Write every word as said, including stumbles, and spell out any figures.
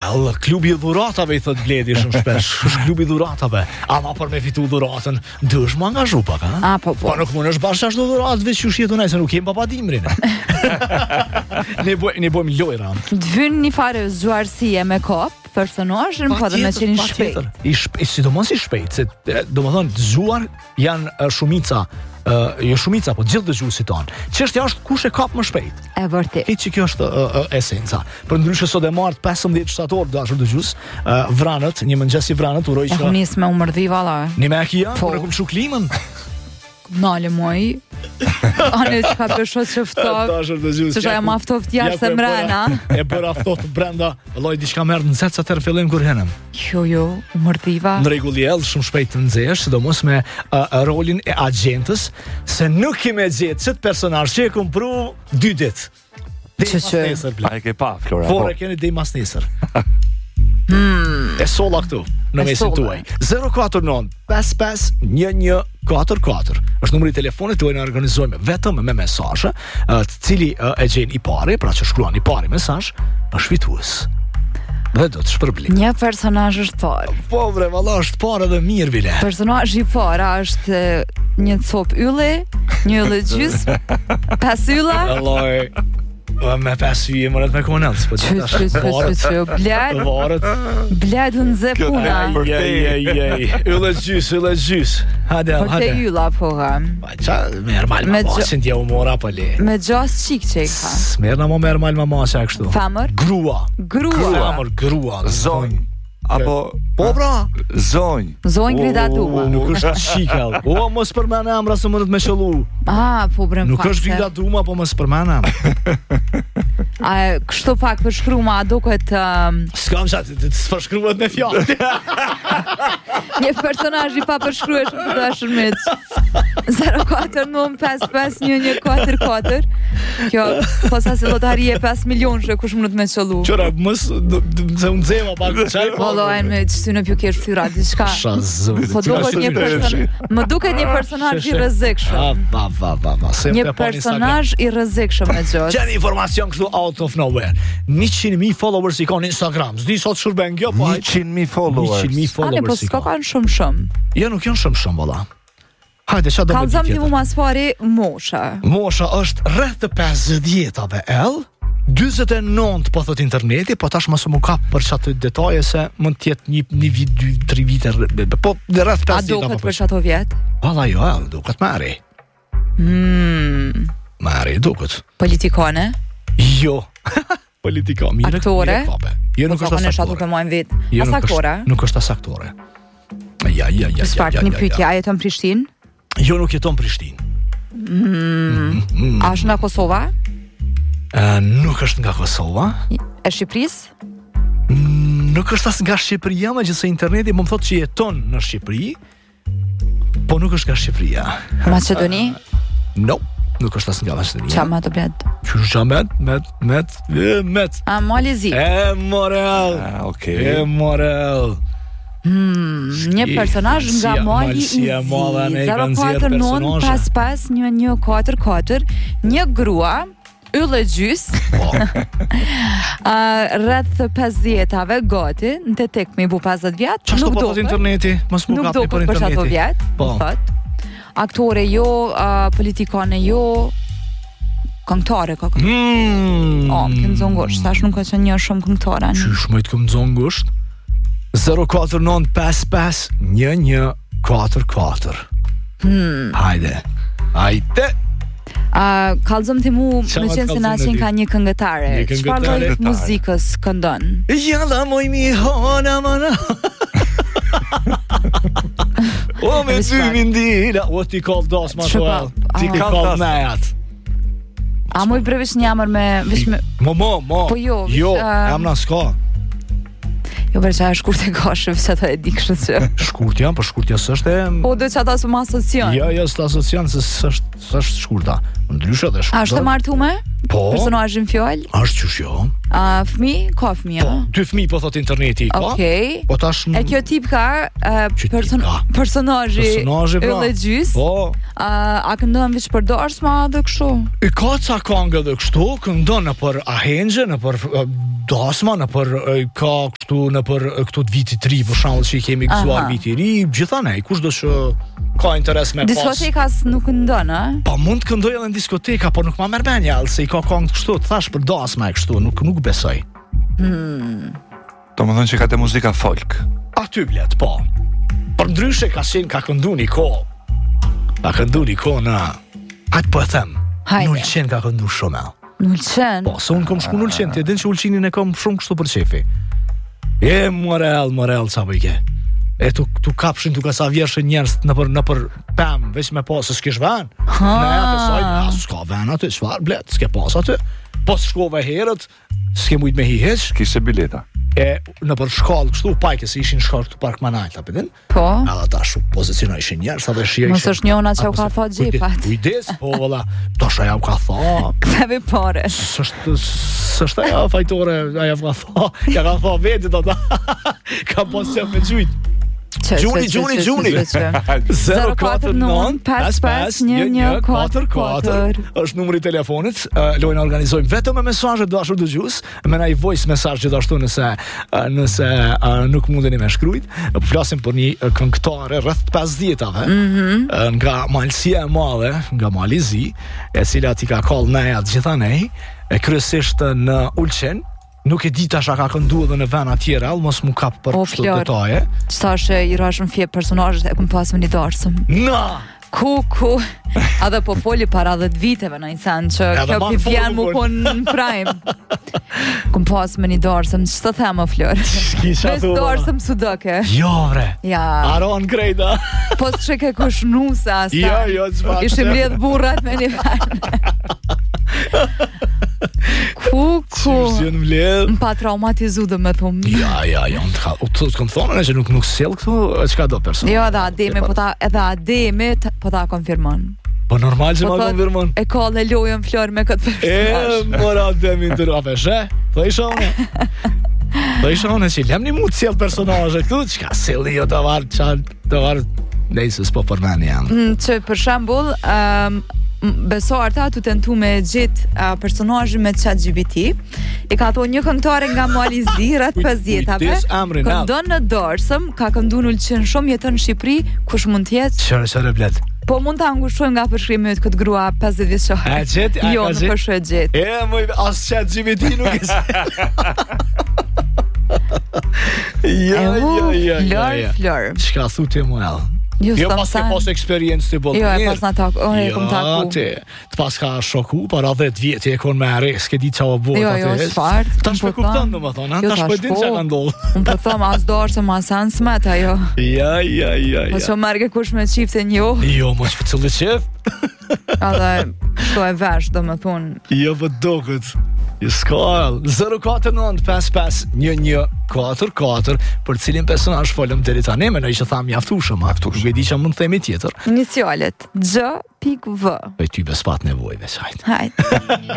Allah, klubi i dhuratave i thot Bledi shumë shpesh. Është klubi i dhuratave. Ama për me fitu dhuratën, duhesh më angazhu pak, a? A, po, po. Po nuk mundesh bashkë ashtu dhuratë veç që shjetu se nuk kem papadimrin. Ne boj ne bojmë lojra. Të vyn një farë zgjuarësie me kop, personazhin, po dhe me qenë shpejt. I shpejt, sidomos i shpejt, se domethënë të zgjuar janë uh, shumica, uh, jo shumica, po gjithë dëgjuesit tonë. Çështja është kush e kap më shpejt. E vërtet. Këtë që kjo është uh, uh, esenca. Për ndryshe sot e martë pesëmbëdhjetë shtator dashur dëgjues, uh, Vranët, një mëngjes i Vranët uroj që. E nis me umërdhi valla. Një me akia, po ne kum shu klimën. Nale moj. Anë që ka përshot që ftoft. Që shë jam aftoft jashtë e mrena. E bërë aftoft brenda. Vëlloj, diçka merë në zetë sa tërë fillim kur henem. Jo, jo, umërdiva. Në rregull i ellë, shumë shpejt të nxesh, sidomos me uh, rolin e agentës, se nuk kime gjetë çet personazh që e kum pru dy ditë. Që që. A e ke pa, Flora? Por e keni dej mas nesër. Hmm. E solla këtu në mesin tuaj. zero katër nëntë pesë pesë një një katër katër është numri i telefonit tuaj, ne organizojmë vetëm me mesazhe, të cili e gjen i pari, pra që shkruan i pari mesazh, është fitues. Dhe do të shpërblet. Një personazh është parë. Po bre, valla është parë edhe mirë vile. Personazhi i parë është një cop ylli, një yll gjys, pesë ylla. Vallai. Me pesë yje mëret me komunelës. Që, që, që, që, që, bled, varët. Bled në zë puna. Jej, jej, jej. Ylle gjys, ylle gjys. Hade, hade. Po te ylla, po ha. Pa, qa, merë malë ma masin t'ja umora, po le. Me gjas qik që i ka. Merë na mo merë malë ma masin e kështu. Femër? Grua. Grua. Femër, grua. Zonj. Apo po pra, zonj. Zonj grida duma. Nuk është shikell. O mos përmend emra se mundet me qellu. Ah, po brem. Nuk është grida duma, po mos përmend emra. A kështu pak përshkruama, duket um... s'kam çat, të përshkruhet me fjalë. Një personazh i pa përshkruar shumë të dashur miq. zero katër nëntë pesë pesë një një katër katër. Kjo posa se lotarie pesë milion që kush mundet me qellu. Qora mos se u nxema pak çaj. Vallai me çty në pjukesh fyra diçka. Po duket një personazh. Më duket një personazh i rrezikshëm. Va va va va. Një personazh i rrezikshëm me gjë. Gjeni informacion këtu out of nowhere. njëqind mijë followers i ka në Instagram. S'di sot shurben kjo po. njëqind mijë followers. njëqind mijë followers. Ale po s'ka kanë shumë shumë. Jo, nuk janë shumë shumë valla. Hajde, çfarë do të bëj? Kallzam ti më mas pari mosha. Mosha është rreth të pesëdhjetë vjetave ell. dyzet e nëntë po thot interneti, po tash mos më kap për çato detaje se mund të jetë një një vit, dy, tre vite, po rreth pesëdhjetë. A duket për çato vjet? Valla jo, ell duket mari. Hmm. Mari duket. Politikane? Jo. Politika, mirë. Aktore? Jo, nuk është as aktore. Po vit. Jo, as aktore? Nuk është as aktore. Ja, ja, ja. Sfar një pyetje, a jeton Prishtinë? Jo, nuk jeton Prishtinë. Mm. A është nga Kosova? Uh, nuk është nga Kosova. E Shqipërisë? Mm, nuk është as nga Shqipëria, megjithëse interneti më thotë që jeton në Shqipëri, po nuk është nga Shqipëria. Maqedoni? Uh, no, nuk është as nga Maqedonia. Qa ma të bled? Qështë qa met, met, met, met. A, Malizi? E, Morel. Ah, okay. E, Morel. Hmm, një personazh nga Mali i Zi. zero katër nëntë pesë pesë një një katër katër. Një grua yll e gjys. Rreth pesëdhjetave gati, në të tek me i bu pesëdhjetë vjet. Qashtu po thot interneti? Mos më kapni për interneti. Nuk do për vjet, po thot. Aktore jo, uh, politikane jo, këngëtare ka këngë. Hmm. O, më këmë zonë gusht, tash nuk ka që një shumë këngëtare. Qysh më të këmë zonë gusht? zero katër nëntë pesë pesë një një katër katër. Hmm. Hajde. Hajde. Uh, Kallzom ti mu, me qenë se na qenë ka një këngëtare. Çfarë lloj muzikës këndon? Jalla moj mi hona mana. O me ty mindira. O ti kall das ma shoel. Ti kall najat. A moj brevish një amër me vish me Mo mo mo. Po jo, jo, amna s'ka. Jo për që a shkurt e kashë, që ata e di kështë që. Shkurt janë, për shkurt jasë është e... Po dhe që ata së më asocion. Jo, jo, së të asocion, se së është s'është shkurta. Ndryshe dhe shkurta. A është të martume? Po. Personazhin fjalë? Është qysh jo. A fëmijë? Ka fëmijë? Po, dy fëmijë po thot interneti, po. Okej. Po tash E kjo tip ka uh, person ka? personazhi Personazhi pra. yll e gjys. Po. A a këndon veç për darsma dhe kështu? I ka ca këngë dhe kështu, këndon në për ahengje, në për uh, dasma, në për uh, ka kështu në për uh, këtu të vitit ri, për shembull që i kemi gëzuar viti ri, gjithanej, kushdo që ka interes me pas. Diskotekas nuk këndon, a? Pa mund të këndoj edhe në diskoteka, por nuk ma merr mendja, se i ka këngë kështu, të thash për dasma e kështu, nuk nuk besoj. Hmm. Do më thënë që ka të muzika folk. Aty blet, po. Për ndryshe ka qenë ka këndu një ko. Ka këndu një ko në... Hajtë po e them, Hajde. Nulqen ka këndu shumë. Nulqen? Po, se unë kom shku Nulqen, ti e din që Ulqinin e kom shumë kështu për qefi. E, morel, morel, qa për i ke. E tu, tu kapshin, tu ka sa vjershë njerës në për, në për pem, veç me pas, se s'kish ven. Ne atë saj, ja, s'ka ven aty, çfarë blet, s'ke pas aty. Po s'shkove herët, s'ke mujt me hi heq. Kishte bileta. E në për shkallë kështu pajke se ishin shkallë këtu park Manajt, apo din? Po. Edhe ata shumë pozicionojshin njerëz, edhe shije. Mos është njëna që u ka tha gjepat. Kujdes, po valla, tash ajo ka tha. Ktheve pare. S'është s'është ajo fajtore, ajo ka tha, ja ka tha vetë do ta. Ka pasur me gjujt. Gjuni, gjuni, gjuni. zero katër nëntë pesë pesë një një katër katër është numri i telefonit. Lojna organizojmë vetëm me mesazhe dashur dëgjues, me një voice mesazh gjithashtu nëse nëse nuk mundeni me shkruajt. Po flasim për një këngëtare rreth pesëdhjetave, nga Malësia e Madhe, nga Malizi, e cila ti ka kallë neja të gjithanej, e kryesisht në Ulqen. Nuk e di tash a ka këndu edhe në vena tjera, mos mu kap për kështu detaje. Qëta është i rashën fje personazhet e këm pas me një darsëm. Na! Ku, ku, edhe po foli para dhjetë viteve në insan që Edhe kjo ma pi vjen folu, mu por. po në prime. Këm pas me një darsëm, që të themë, Flor? Kisha Bes thua. darsëm su dëke. Jo, vre. Ja, Aron krejta. po të që ke kush nusa, asa. Jo, jo, çfarë. Ishim rjedh burrat me një venë. Ku, ku, Që në vledh. më pa traumatizu dhe me thumë. Ja, ja, ja, unë të ka, u të këmë thonë që nuk nuk sel këtu, çka do person. Jo, edhe Ademi, po ta, edhe Ademi t- po ta konfirmon. Po normal që Po ma thot, konfirmon. E ka dhe lojën Flor me këtë E, personazh. mora Ademi të rafe, she? Tho isha une. Tho isha une që lem një mu të sjell personazhe këtu, çka selli jo të varë, qanë, të varë, nejse s'po përmeni janë. Mm, Që për shembull, um, besarta tu tentu me gjet uh, personazhin me ChatGPT. I ka thonë një këngëtare nga Malizi rreth Kujt- pesëdhjetave. kujdes emrin, na. Këndon në Dorsëm, ka kënduar në Ulqen shumë, jeton në Shqipëri, kush mund të jetë? Qërë, qërë blet. Po mund ta ngushtojmë nga përshkrimit këtë grua pesëdhjetë vjeçare. A gjet, a Jo, ka nuk gjet? është e gjet. E, moj, as chat G P T nuk e se. Ja, E u, ja, ja, ja, Flor, ja. Flor. Çka thu ti mu el? Jo, Jo s'tam pas ke sa- pas eksperiencë të bollë. Jo, e pas na tak, o, e kom Jo, taku. ti, të pas ka shoku, para dhjetë vjetë e kon me arre, s'ke di çao bëhet Jo, atë. jo, çfarë? Tash Po me kupton tham. domethënë, ha? Jo, Tash po e din tash çka po. ka ndodhur. Unë po them as Dorsëm as Ansmet ajo. Ja, ja, ja, Po ja. që merge kush me qifte njo. Jo, mos për cëllë qef. Edhe shto e vesh, do me thonë. Jo, për doket. Jo, s'ka. zero katër nëntë pesë pesë një një katër katër për cilin personazh folëm deri tani, më që tham mjaftueshëm, mjaftueshëm. Nuk e di çfarë mund të themi tjetër. Inicialet G.V. Po ty bespat nevojë, besajt. Hajde.